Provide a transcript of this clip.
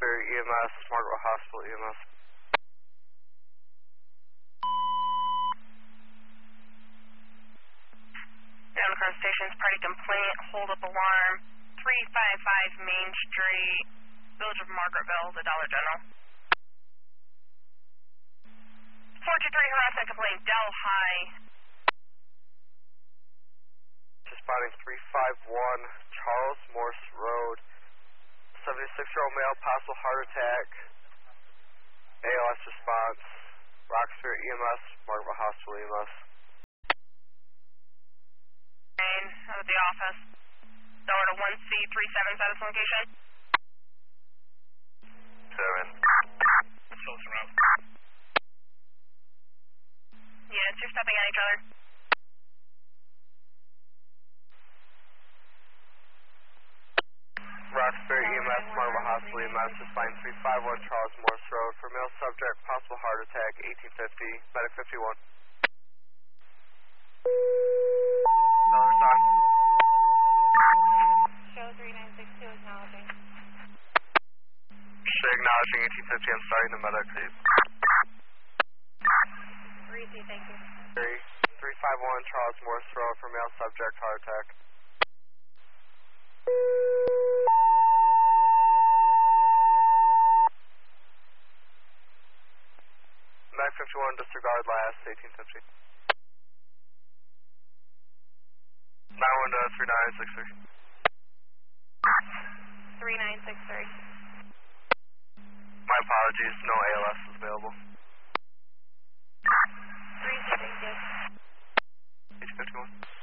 Roxbury EMS, Margaret Hospital EMS. Down across stations, party complaint, hold up alarm, 355 Main Street, Village of Margaretville, the Dollar General. 423 harassment complaint, Del High. Responding 351 Charles Morse Road, 76-year-old male, possible heart attack, ALS response, Roxbury EMS, Margaret Hospital EMS. Out of the office. Door to 1C37 status location. 7. Still surround. Units, you're stepping on each other. Roxbury EMS, Margaret Hospital EMS, responding 351 Charles Morse Road for male subject, possible heart attack, 1850, medic 51. Dollars on. Show 3962 acknowledging. Acknowledging 1850, I'm starting the medic, please. 3C, thank you. 351 Charles Morse Road for male subject, heart attack. Medic 51, disregard last, 1850. 9-1 to 3963. 3963. My apologies, no ALS is available. 3C, thank you. 1851.